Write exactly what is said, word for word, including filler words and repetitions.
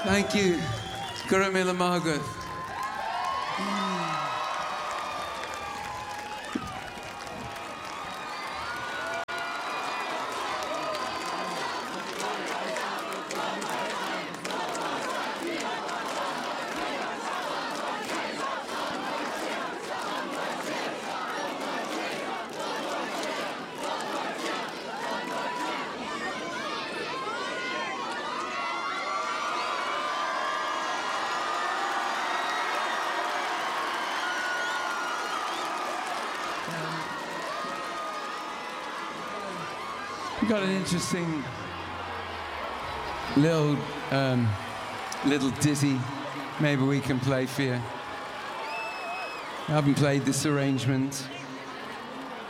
Thank you. Caramilla Margaret. We've got an interesting little um, little ditty maybe we can play for you. I haven't played this arrangement.